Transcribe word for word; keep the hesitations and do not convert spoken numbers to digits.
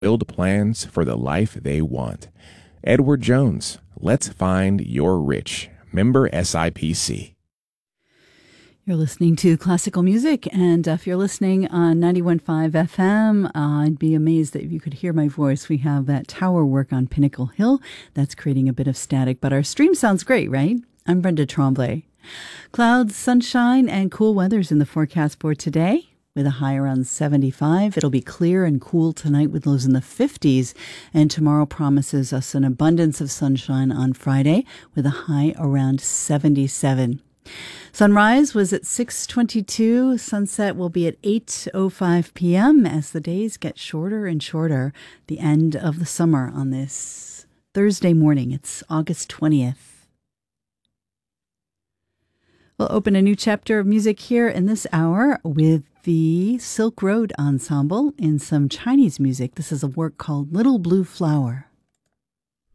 build plans for the life they want. Edward Jones, let's find your rich. Member S I P C. You're listening to classical music, and uh, if you're listening on ninety-one point five F M, uh, I'd be amazed that if you could hear my voice. We have that tower work on Pinnacle Hill that's creating a bit of static, but our stream sounds great, right? I'm Brenda Tremblay. Clouds, sunshine, and cool weather's in the forecast for today, with a high around seventy-five. It'll be clear and cool tonight with lows in the fifties, and tomorrow promises us an abundance of sunshine on Friday with a high around seventy-seven. Sunrise was at six twenty-two. Sunset will be at eight oh five p.m. as the days get shorter and shorter. The end of the summer on this Thursday morning. It's August twentieth. We'll open a new chapter of music here in this hour with the Silk Road Ensemble in some Chinese music. This is a work called Little Blue Flower.